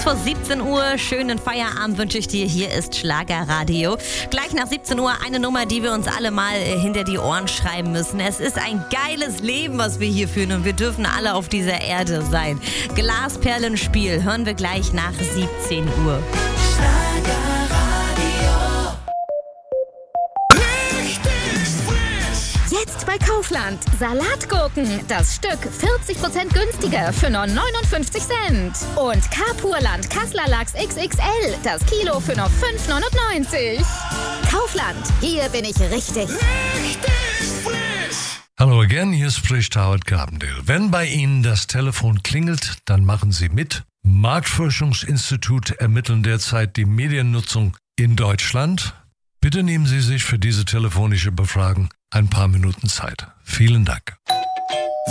Kurz vor 17 Uhr, schönen Feierabend wünsche ich dir. Hier ist Schlagerradio. Gleich nach 17 Uhr eine Nummer, die wir uns alle mal hinter die Ohren schreiben müssen. Es ist ein geiles Leben, was wir hier führen und wir dürfen alle auf dieser Erde sein. Glasperlenspiel hören wir gleich nach 17 Uhr. Jetzt bei Kaufland. Salatgurken. Das Stück 40% günstiger für nur 59 Cent. Und Kapurland Kassler Lachs XXL. Das Kilo für nur 5,99. Kaufland. Hier bin ich richtig. Hallo again, hier spricht Howard Garbendale. Wenn bei Ihnen das Telefon klingelt, dann machen Sie mit. Marktforschungsinstitut ermitteln derzeit die Mediennutzung in Deutschland. Bitte nehmen Sie sich für diese telefonische Befragung ein paar Minuten Zeit. Vielen Dank.